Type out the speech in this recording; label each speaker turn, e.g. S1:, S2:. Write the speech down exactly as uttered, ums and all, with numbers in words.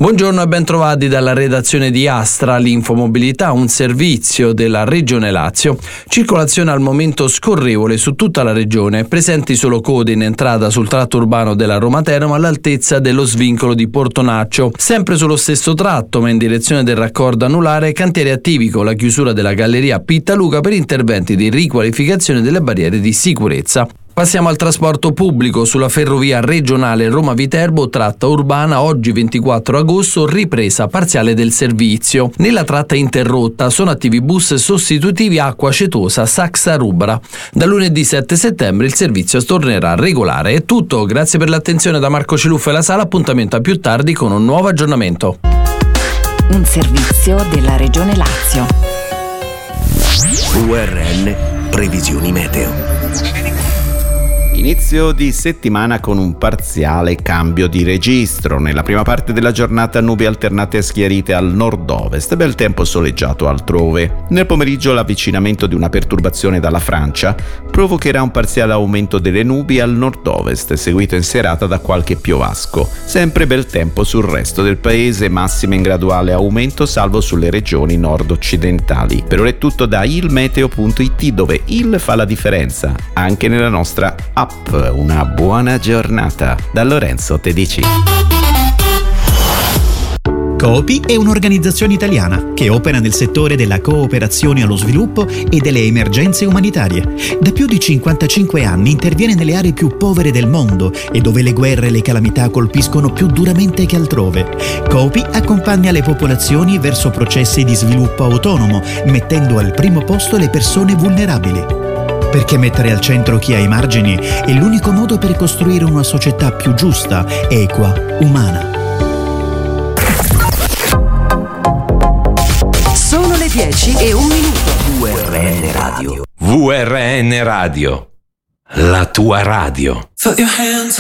S1: Buongiorno e ben trovati dalla redazione di Astra, l'Infomobilità, un servizio della Regione Lazio. Circolazione al momento scorrevole su tutta la regione, presenti solo code in entrata sul tratto urbano della Roma Teramo all'altezza dello svincolo di Portonaccio. Sempre sullo stesso tratto, ma in direzione del raccordo anulare, cantieri attivi con la chiusura della galleria Pittaluca per interventi di riqualificazione delle barriere di sicurezza. Passiamo al trasporto pubblico. Sulla ferrovia regionale Roma-Viterbo, tratta urbana, oggi ventiquattro agosto, ripresa parziale del servizio. Nella tratta interrotta sono attivi bus sostitutivi Acqua Acetosa Saxa-Rubra. Da lunedì sette settembre il servizio tornerà regolare. È tutto, grazie per l'attenzione da Marco Ciluffa e la Sala, appuntamento a più tardi con un nuovo aggiornamento.
S2: Un servizio della Regione Lazio.
S3: U R N Previsioni Meteo.
S4: Inizio di settimana con un parziale cambio di registro. Nella prima parte della giornata nubi alternate e schiarite al nord-ovest, bel tempo soleggiato altrove. Nel pomeriggio l'avvicinamento di una perturbazione dalla Francia provocherà un parziale aumento delle nubi al nord-ovest, seguito in serata da qualche piovasco. Sempre bel tempo sul resto del paese, massime in graduale aumento salvo sulle regioni nord-occidentali. Per ora è tutto da ilmeteo punto it, dove il fa la differenza anche nella nostra app. Una buona giornata da Lorenzo Tedici.
S5: Coopi è un'organizzazione italiana che opera nel settore della cooperazione allo sviluppo e delle emergenze umanitarie. Da più di cinquantacinque anni interviene nelle aree più povere del mondo e dove le guerre e le calamità colpiscono più duramente che altrove. Coopi accompagna le popolazioni verso processi di sviluppo autonomo, mettendo al primo posto le persone vulnerabili. Perché mettere al centro chi ha i margini è l'unico modo per costruire una società più giusta, equa, umana.
S3: Sono le dieci e un minuto. V R N Radio.
S6: V R N Radio. La tua radio.